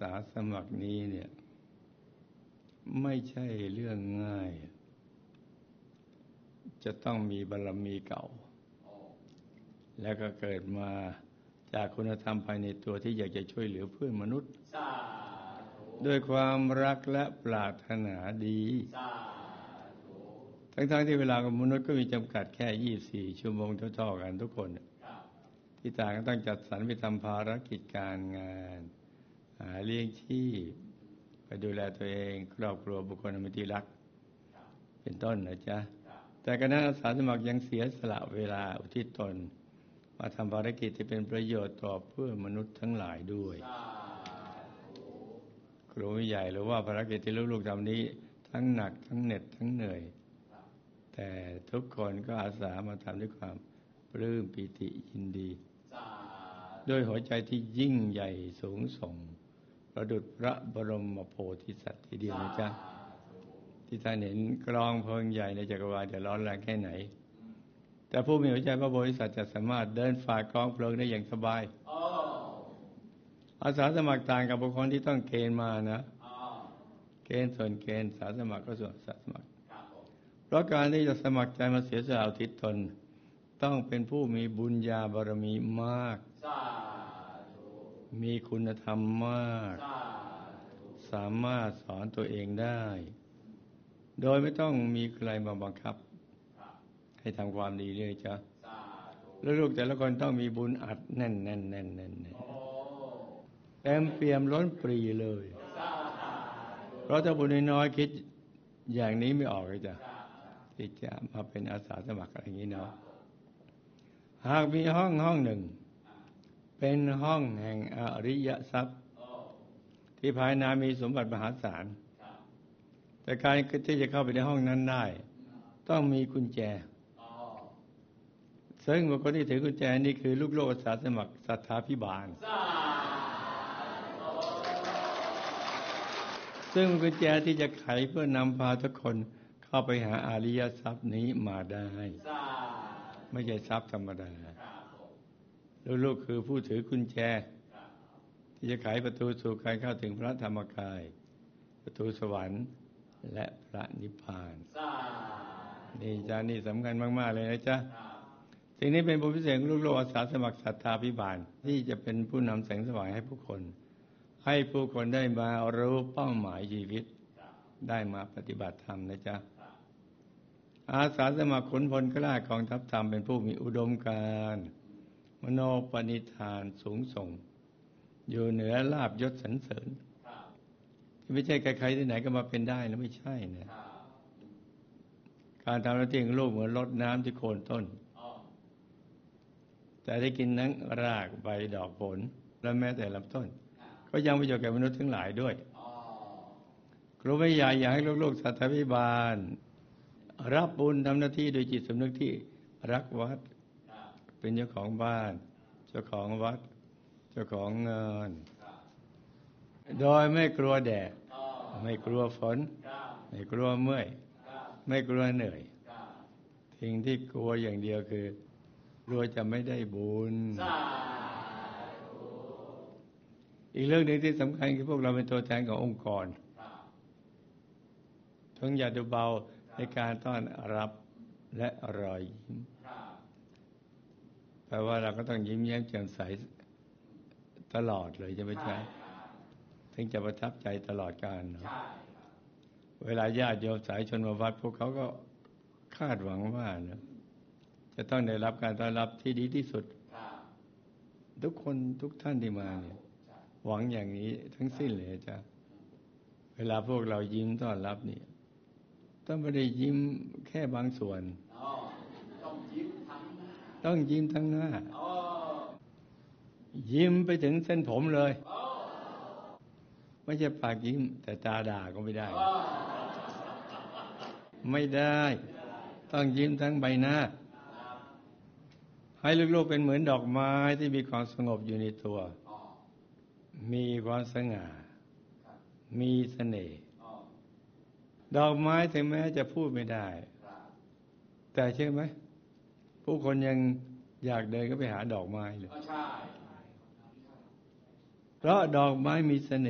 สาสมัครนี้เนี่ยไม่ใช่เรื่องง่ายจะต้องมีบารมีเก่าแล้วก็เกิดมาจากคุณธรรมภายในตัวที่อยากจะช่วยเหลือเพื่อนมนุษย์ด้วยความรักและปรารถนาดีทั้งที่เวลาของมนุษย์ก็มีจำกัดแค่24 ชั่วโมงเท่าๆกันทุกคนที่ต่างก็ต้องจัดสรรไปทำภารกิจการงานหาเลี้ยงชีพไปดูแลตัวเองครอบครัวบุคคลที่รักเป็นต้นนะจ๊ะแต่คณะอาสาสมัครยังเสียสละเวลาอุทิศตนมาทำภารกิจที่เป็นประโยชน์ต่อเพื่อนมนุษย์ทั้งหลายด้วยครูใหญ่หรือว่าภารกิจที่ลูกๆทำนี้ทั้งหนักทั้งเหน็ดทั้งเหนื่อยแต่ทุกคนก็อาสามาทำด้วยความปลื้มปิติยินดีด้วยหัวใจที่ยิ่งใหญ่สูงส่งประดุจพระบรมโพธิสัตว์ทีเดียวนะจ๊ะที่ท่านเห็นกลองเพลิงใหญ่ในจักรวาลจะร้อนแรงแค่ไหนแต่ผู้มีหัวใจพระโพธิสัตว์จะสามารถเดินฝ่ากองเพลิงได้อย่างสบายอาสาสมัครต่างกับบุคคลที่ต้องเกณฑ์มานะเกณฑ์ส่วนเกณฑ์อาสาสมัครก็ส่วนอาสาสมัครเพราะการที่จะสมัครใจมาเสียสละอุทิศตนต้องเป็นผู้มีบุญญาบารมีมากมีคุณธรรมมากสามารถสอนตัวเองได้โดยไม่ต้องมีใครมาบังคับให้ทำความดีเลยจ้ะแล้วลูกแต่ละคนต้องมีบุญอัดแน่นเต็มเปี่ยมล้นปรีเลยเพราะถ้าบุญน้อยๆคิดอย่างนี้ไม่ออกเลยจ้ะที่จะมาเป็นอาสาสมัครอะไรอย่างนี้เนาะหากมีห้องหนึ่งเป็นห้องแห่งอริยทรัพย์ที่ภายในมีสมบัติมหาศาลแต่การที่จะเข้าไปในห้องนั้นได้ต้องมีกุญแจซึ่งบุคคลที่ถือกุญแจนี่คือลูกโลกอาสาสมัครศรัทธาภิบาลซึ่งกุญแจที่จะไขเพื่อนำพาทุกคนเข้าไปหาอริยทรัพย์นี้มาได้ไม่ใช่ทรัพย์ธรรมดาลูกคือผู้ถือกุญแจที่จะไขประตูสู่การเข้าถึงพระธรรมกายประตูสวรรค์และพระนิพพานนี่จ้านี่สำคัญมากๆเลยนะจ๊ะสิ่งนี้เป็นบุญพิเศษของลูกโลกอาสาสมัครศรัทธาภิบาลที่จะเป็นผู้นำแสงสว่างให้ผู้คนได้มารู้เป้าหมายชีวิตได้มาปฏิบัติธรรมนะจ๊ะอาสาสมัครขุนพลกล้ากองทัพธรรมเป็นผู้มีอุดมการณ์มโนปณิธานสูงส่งอยู่เหนือลาภยศสรรเสริญที่ไม่ใช่ใครๆที่ไหนก็มาเป็นได้นะไม่ใช่นะการทำหน้าที่ของลูกเหมือนรดน้ำที่โคนต้นแต่ได้กินทั้งรากใบดอกผลและแม้แต่ลำต้นก็ยังประโยชน์แก่มนุษย์ทั้งหลายด้วยครูไม่อยากให้ลูกๆศรัทธาภิบาลรับบุญทำหน้าที่โดยจิตสำนึกที่รักวัดเป็นเจ้าของบ้านเจ้าของวัดเจ้าของเงินโดยไม่กลัวแดดไม่กลัวฝนไม่กลัวเมื่อยไม่กลัวเหนื่อยสิ่งที่กลัวอย่างเดียวคือกลัวจะไม่ได้บุญอีกเรื่องหนึ่งที่สำคัญคือพวกเราเป็นตัวแทนขององค์กรทั้งอย่าดูเบาในการต้อนรับและรอยยิ้มแปลว่าเราก็ต้องยิ้มแย้มแจ่มใสตลอดเลยจะไม่ใช่ถึงจะประทับใจตลอดกาลเนาะเวลาญาติโยมสายชนมาวัดพวกเขาก็คาดหวังว่านะจะต้องได้รับการต้อนรับที่ดีที่สุดทุกคนทุกท่านที่มาเนี่ยหวังอย่างนี้ทั้งสิ้นเลยจ้ะเวลาพวกเรายิ้มต้อนรับนี่ต้องไม่ได้ยิ้มแค่บางส่วนต้องยิ้มทั้งหน้ายิ้มไปถึงเส้นผมเลยไม่ใช่ปากยิ้มแต่ตาด่าก็ไม่ได้ต้องยิ้มทั้งใบหน้าให้ลูกๆเป็นเหมือนดอกไม้ที่มีความสงบอยู่ในตัวมีความสง่ามีเสน่ห์ดอกไม้ถึงแม้จะพูดไม่ได้แต่เชื่อไหมผู้คนยังอยากเดินก็ไปหาดอกไม้เลยเพราะดอกไม้มีเสน่ห์